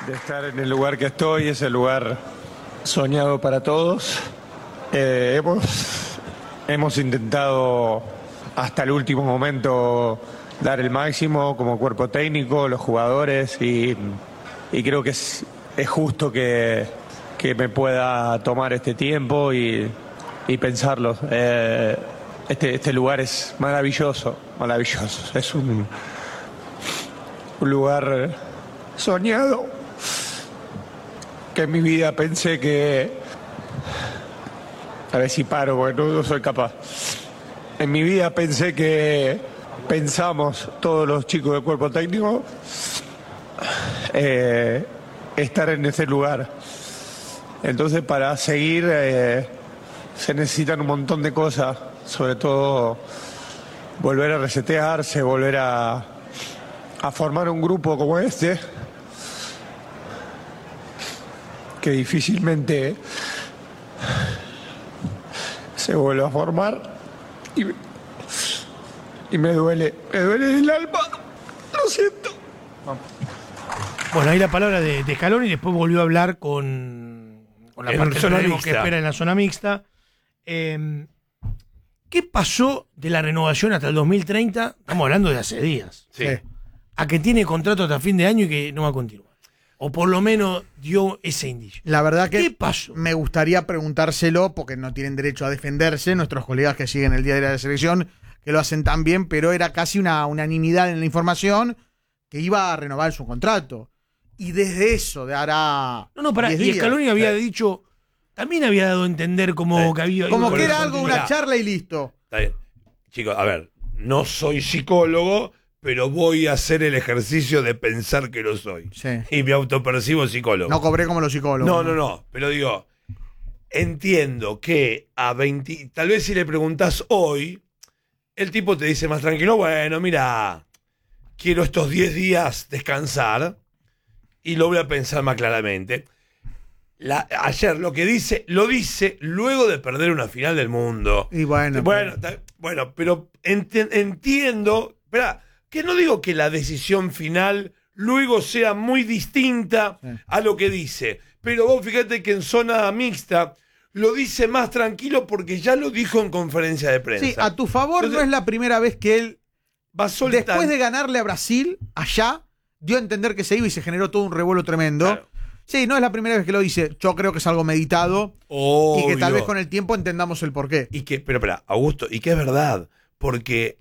de estar en el lugar que estoy, es el lugar soñado para todos. Hemos intentado hasta el último momento dar el máximo como cuerpo técnico, los jugadores, y creo que es justo que me pueda tomar este tiempo y pensarlo. Este lugar es maravilloso, maravilloso. Es un lugar soñado que en mi vida pensé que... A ver si paro, porque no soy capaz. En mi vida pensamos todos los chicos del cuerpo técnico estar en ese lugar. Entonces, para seguir se necesitan un montón de cosas, sobre todo volver a resetearse, volver a formar un grupo como este, que difícilmente se vuelve a formar, y me duele el alma, lo siento. Bueno, ahí la palabra de Scaloni, y después volvió a hablar con la parte que espera en la zona mixta. ¿Qué pasó de la renovación hasta el 2030? Estamos hablando de hace días. Sí. A que tiene contrato hasta fin de año y que no va a continuar. O por lo menos dio ese indicio. La verdad que ¿Qué pasó? me gustaría preguntárselo, porque no tienen derecho a defenderse, nuestros colegas que siguen el día de la selección, que lo hacen tan bien, pero era casi una unanimidad en la información que iba a renovar su contrato. Y desde eso, de hará. No, pará, y Scaloni había dicho, también había dado a entender como que había. Como que era algo, una charla y listo. Está bien. Chicos, a ver, no soy psicólogo, pero voy a hacer el ejercicio de pensar que lo soy. Sí. Y me autopercibo psicólogo. No cobré como los psicólogos. No. Pero digo, entiendo que a 20, tal vez si le preguntás hoy, el tipo te dice más tranquilo, bueno, mira, quiero estos 10 días descansar y lo voy a pensar más claramente. Ayer lo dice luego de perder una final del mundo. Y bueno, pero entiendo, espera, que no digo que la decisión final luego sea muy distinta a lo que dice, pero vos fíjate que en zona mixta lo dice más tranquilo porque ya lo dijo en conferencia de prensa. Sí, a tu favor. Entonces, no es la primera vez que él va soltando. Después de ganarle a Brasil, allá, dio a entender que se iba y se generó todo un revuelo tremendo. Claro. Sí, no es la primera vez que lo dice. Yo creo que es algo meditado. Obvio. Y que tal vez con el tiempo entendamos el porqué. Pero espera, Augusto, y que es verdad, porque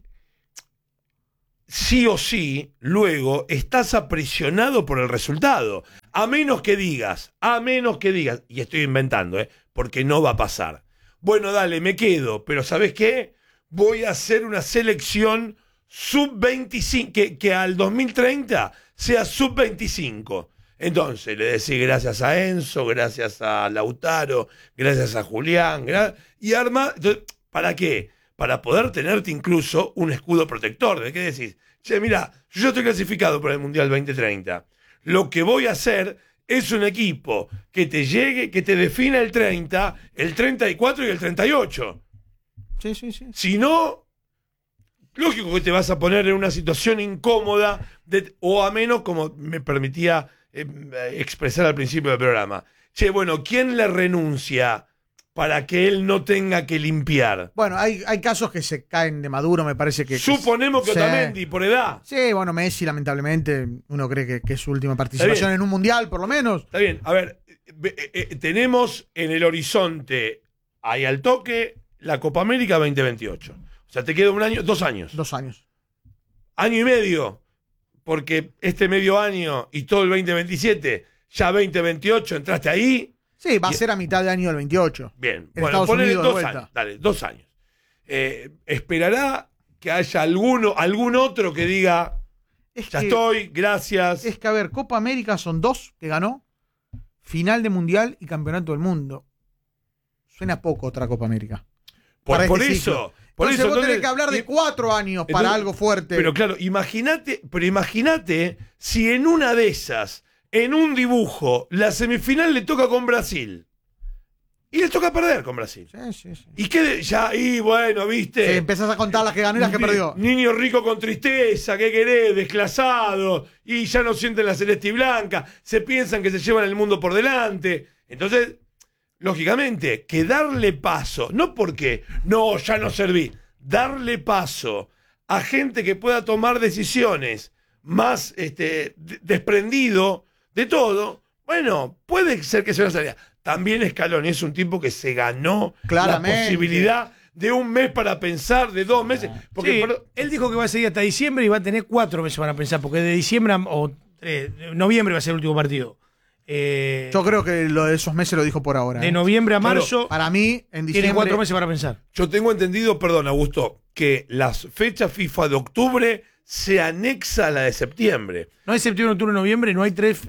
sí o sí, luego estás aprisionado por el resultado. A menos que digas, y estoy inventando, porque no va a pasar. Bueno, dale, me quedo, pero ¿sabes qué? Voy a hacer una selección sub-25, que al 2030 sea sub-25. Entonces le decís gracias a Enzo, gracias a Lautaro, gracias a Julián, y arma. Entonces, ¿para qué? Para poder tenerte incluso un escudo protector. ¿De qué decís? Che, mira, yo ya estoy clasificado para el Mundial 2030. Lo que voy a hacer es un equipo que te llegue, que te defina el 30, el 34 y el 38. Sí. Si no, lógico que te vas a poner en una situación incómoda, o a menos, como me permitía expresar al principio del programa. Che, bueno, ¿quién le renuncia para que él no tenga que limpiar? Bueno, hay casos que se caen de maduro, me parece que... Suponemos que Otamendi, por edad. Sí, bueno, Messi, lamentablemente, uno cree que es su última participación en un mundial, por lo menos. Está bien, a ver, tenemos en el horizonte, ahí al toque, la Copa América 2028. O sea, te queda 2 años. 2 años. Año y medio, porque este medio año y todo el 2027, ya 2028, entraste ahí. Sí, va a ser a mitad de año del 28. Bien, en bueno, Estados ponele Unidos 2 años. Dale, 2 años. ¿Esperará que haya algún otro que diga, estoy, gracias? Es que, a ver, Copa América son 2 que ganó, final de Mundial y Campeonato del Mundo. Suena poco otra Copa América. Por eso. Entonces vos tenés que hablar de 4 años para algo fuerte. Pero claro, imagínate si en una de esas, en un dibujo, la semifinal le toca con Brasil. Y les toca perder con Brasil. Sí. Y bueno, viste. Sí, empezás a contar las que ganó y las que perdió. Niño rico con tristeza, ¿qué querés? Desclasado. Y ya no sienten la celeste y blanca. Se piensan que se llevan el mundo por delante. Entonces, lógicamente, que darle paso, no porque, no, ya no serví, darle paso a gente que pueda tomar decisiones más desprendido de todo, bueno, puede ser que sea una salida. También Scaloni es un tipo que se ganó claramente la posibilidad de un mes para pensar, de 2 meses. Porque sí, él dijo que va a seguir hasta diciembre y va a tener 4 meses para pensar, porque de diciembre noviembre va a ser el último partido. Yo creo que lo de esos meses lo dijo por ahora. De noviembre a marzo. Para mí, en diciembre. Tiene 4 meses para pensar. Yo tengo entendido, perdón, Augusto, que las fechas FIFA de octubre se anexa a la de septiembre. No hay septiembre, octubre, noviembre, no hay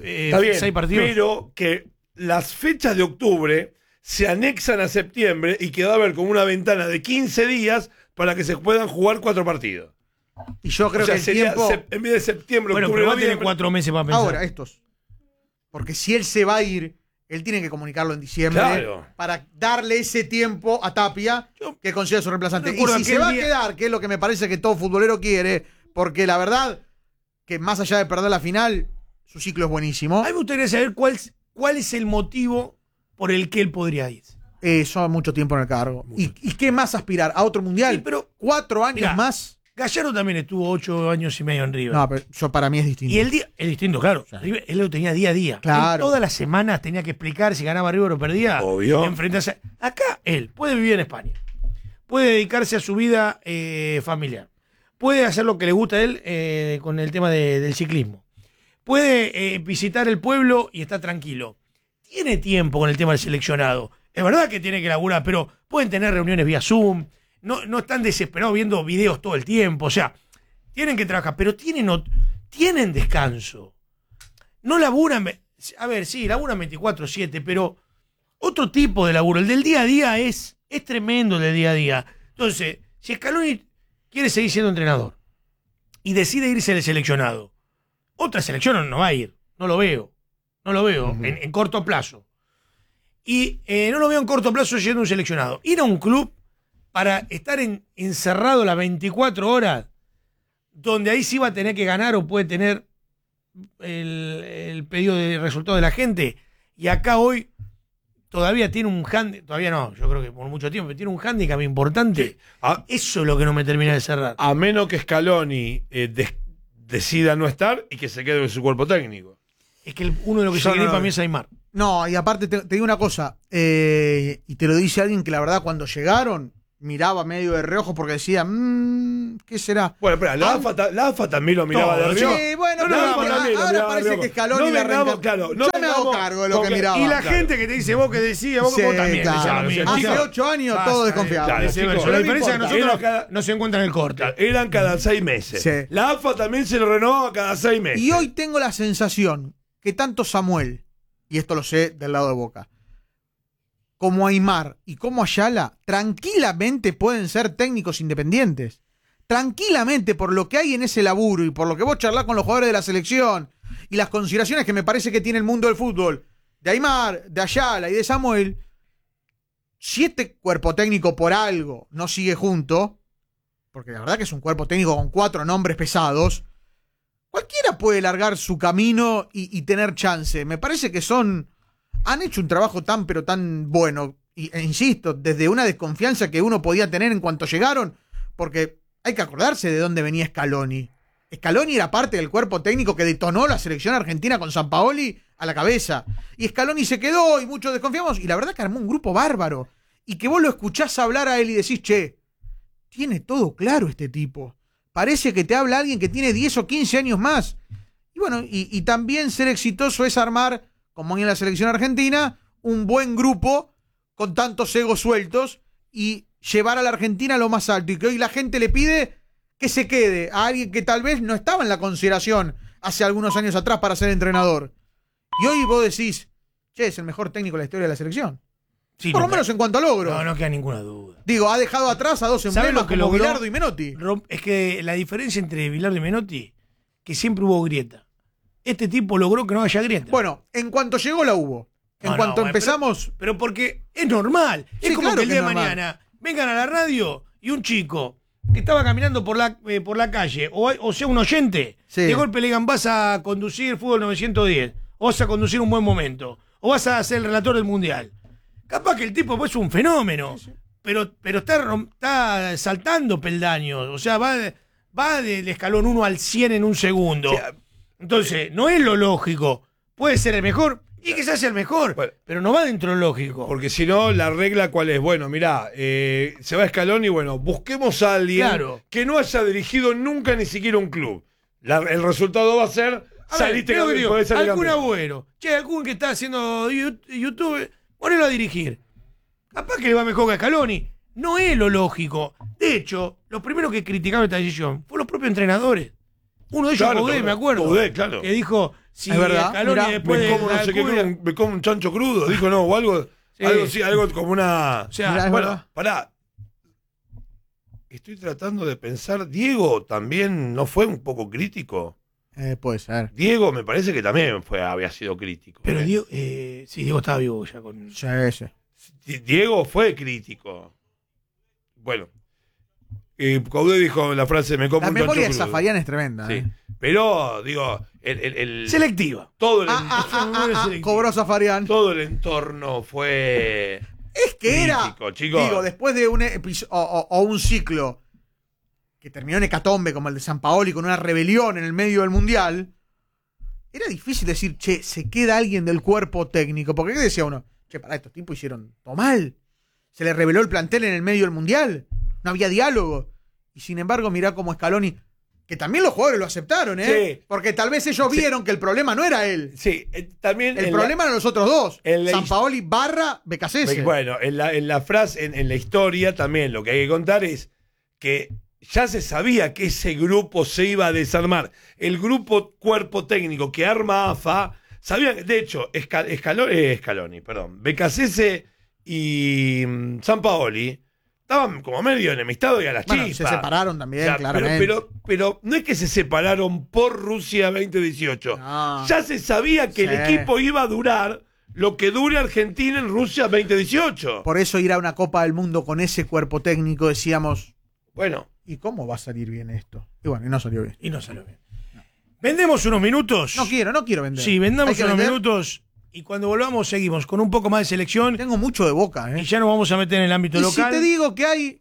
6 partidos. Pero que las fechas de octubre se anexan a septiembre y que va a haber como una ventana de 15 días para que se puedan jugar 4 partidos. Y yo creo que el sería tiempo... en vez de septiembre, bueno, octubre, pero va a tener noviembre. 4 meses para pensar. Ahora, estos. Porque si él se va a ir, él tiene que comunicarlo en diciembre para darle ese tiempo a Tapia que consiga su reemplazante. Y si se va a quedar, que es lo que me parece que todo futbolero quiere, porque la verdad que más allá de perder la final, su ciclo es buenísimo. A mí me gustaría saber cuál es el motivo por el que él podría ir. Son mucho tiempo en el cargo. ¿Y qué más aspirar? ¿A otro mundial? Sí, pero 4 años más. Gallardo también estuvo 8 años y medio en River. No, pero para mí es distinto. Y es distinto, claro. O sea, River, él lo tenía día a día. Claro. Él todas las semanas tenía que explicar si ganaba River o perdía. Obvio. Enfrentarse. Acá él puede vivir en España. Puede dedicarse a su vida familiar. Puede hacer lo que le gusta a él con el tema del ciclismo. Puede visitar el pueblo y estar tranquilo. Tiene tiempo con el tema del seleccionado. Es verdad que tiene que laburar, pero pueden tener reuniones vía Zoom. No están desesperados viendo videos todo el tiempo. O sea, tienen que trabajar, pero tienen descanso. No laburan. A ver, sí, laburan 24/7, pero otro tipo de laburo. El del día a día es tremendo, el del día a día. Entonces, si Scaloni quiere seguir siendo entrenador y decide irse del seleccionado, otra selección no va a ir. No lo veo. En corto plazo. Y no lo veo en corto plazo siendo un seleccionado. Ir a un club para estar encerrado las 24 horas, donde ahí sí va a tener que ganar o puede tener el pedido de resultado de la gente. Y acá hoy todavía tiene un handicap, todavía no, yo creo que por mucho tiempo, pero tiene un handicap importante. Sí. Eso es lo que no me termina de cerrar. A menos que Scaloni decida no estar y que se quede con su cuerpo técnico. Es que uno de los que se quiere para mí es Aymar. No, y aparte te digo una cosa, y te lo dice alguien que la verdad cuando llegaron miraba medio de reojo porque decía, ¿qué será? Bueno, espera, la AFA también lo miraba de reojo. Sí, bueno, ahora parece que Scaloni la arranca. Claro, yo me hago cargo de lo que miraba. Y la gente que te dice vos que decía, vos también decía lo mismo. Hace 8 años todo desconfiado. La diferencia es que nosotros no se encuentra en el corte. Eran cada 6 meses. Sí. La AFA también se lo renovaba cada 6 meses. Y hoy tengo la sensación que tanto Samuel, y esto lo sé del lado de Boca, como Aymar y como Ayala, tranquilamente pueden ser técnicos independientes. Tranquilamente, por lo que hay en ese laburo y por lo que vos charlás con los jugadores de la selección y las consideraciones que me parece que tiene el mundo del fútbol, de Aymar, de Ayala y de Samuel, si este cuerpo técnico por algo no sigue junto, porque la verdad que es un cuerpo técnico con 4 nombres pesados, cualquiera puede largar su camino y tener chance. Me parece que han hecho un trabajo pero tan bueno. E insisto, desde una desconfianza que uno podía tener en cuanto llegaron, porque hay que acordarse de dónde venía Scaloni. Scaloni era parte del cuerpo técnico que detonó la selección argentina con Sampaoli a la cabeza. Y Scaloni se quedó y muchos desconfiamos. Y la verdad que armó un grupo bárbaro. Y que vos lo escuchás hablar a él y decís, che, tiene todo claro este tipo. Parece que te habla alguien que tiene 10 o 15 años más. Y bueno, y también ser exitoso es armar, como en la selección argentina, un buen grupo con tantos egos sueltos y llevar a la Argentina a lo más alto. Y que hoy la gente le pide que se quede a alguien que tal vez no estaba en la consideración hace algunos años atrás para ser entrenador. Y hoy vos decís, che, es el mejor técnico de la historia de la selección. Sí, por lo menos en cuanto a logro. No queda ninguna duda. Digo, ha dejado atrás a 2 emblemas como Bilardo y Menotti. Es que la diferencia entre Bilardo y Menotti, que siempre hubo grieta. Este tipo logró que no haya grieta. Bueno, en cuanto llegó la hubo. En No, cuanto bueno, empezamos. Pero porque es normal. Sí, Es como claro que el que día es de normal. mañana vengan a la radio y un chico que estaba caminando por la calle, o sea, un oyente, Sí. de golpe le digan, vas a conducir Fútbol 910, o vas a conducir un buen momento, o vas a ser el relator del Mundial. Capaz que el tipo pues, es un fenómeno, pero está saltando peldaños, o sea, va del escalón 1 al 100 en un segundo. O sea, Entonces, no es lo lógico. Puede ser el mejor, y quizás sea el mejor, Bueno. pero no va dentro de lo lógico. Porque si no, la regla cuál es. Bueno, mirá, se va a Scaloni y bueno, busquemos a alguien Claro. que no haya dirigido nunca ni siquiera un club. El resultado va a ser, A ver, saliste creo que campeón, digo, podés salir algún campeón. agüero. Che, algún que está haciendo YouTube, ponelo a dirigir. Capaz que le va mejor que a Scaloni. No es lo lógico. De hecho, los primeros que criticaron esta decisión fueron los propios entrenadores. Uno de ellos, Claro, Coudet, claro. me acuerdo. Coudet, claro. Que dijo, si Es verdad, Scaloni mirá, después Me de como no la sé qué, Alcudia- me como un chancho crudo, dijo no, o algo, Sí. algo como una. O sea, Mirá, es Bueno, verdad. pará. Estoy tratando de pensar, Diego también no fue un poco crítico. Puede ser. Diego me parece que también había sido crítico. pero Diego, sí, Diego estaba vivo ya con... Sí, sí. Diego fue crítico. Bueno, Coudet dijo la frase me como La un memoria de chancho crudo". Zafarian es tremenda. Sí. Pero, digo, Selectiva. todo, Cobró Zafarian. todo el entorno fue Es que era. crítico, chicos. Digo, después de un episodio o un ciclo que terminó en hecatombe como el de San Paoli con una rebelión en el medio del mundial, era difícil decir, che, se queda alguien del cuerpo técnico. Porque ¿qué decía uno? Che, pará, estos tipos hicieron todo mal. Se le reveló el plantel en el medio del mundial. No había diálogo. Y sin embargo, mirá cómo Scaloni, que también los jugadores lo aceptaron, ¿eh? Sí. Porque tal vez ellos vieron que el problema no era él. Sí, también El problema eran los otros dos. en la San Paoli barra Becasese. bueno, en la frase, en la historia también lo que hay que contar es que ya se sabía que ese grupo se iba a desarmar. El grupo cuerpo técnico que arma AFA, sabían, de hecho, Scaloni, perdón, Becasese y Sampaoli estaban como medio enemistados y a las Bueno, chispas. se separaron también, O sea, claramente. pero no es que se separaron por Rusia 2018. No. Ya se sabía que el Sí. equipo iba a durar lo que dure Argentina en Rusia 2018. Por eso ir a una Copa del Mundo con ese cuerpo técnico decíamos, Bueno, ¿y cómo va a salir bien esto? Y bueno, y no salió bien. Y no salió bien. ¿Vendemos unos minutos? No quiero vender. Sí, vendamos Hay que unos vender. minutos y cuando volvamos seguimos con un poco más de selección Tengo mucho de Boca, y ¿eh? ya nos vamos a meter en el ámbito Y local. si te digo que hay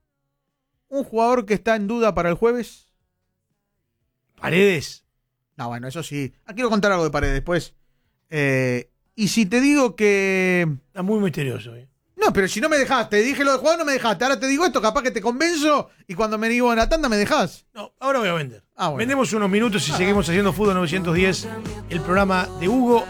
un jugador que está en duda para el jueves. Paredes. No, bueno, eso sí. Quiero contar algo de Paredes después. Y si te digo que... Está muy misterioso. No, pero si no me dejás, te dije lo de jugador, no me dejaste. Ahora te digo esto, capaz que te convenzo y cuando me digo en la tanda me dejás. No, ahora voy a vender. Ah, bueno. Vendemos unos minutos y seguimos haciendo Fútbol 910, el programa de Hugo